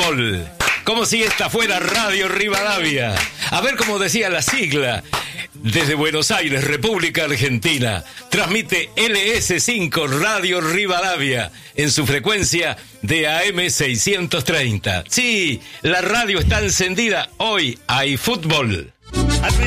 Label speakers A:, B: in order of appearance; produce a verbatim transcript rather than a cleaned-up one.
A: fútbol. Como si esta fuera Radio Rivadavia. A ver cómo decía la sigla. Desde Buenos Aires, República Argentina, transmite L S cinco Radio Rivadavia en su frecuencia de A M seiscientos treinta. Sí, la radio está encendida. Hoy hay fútbol.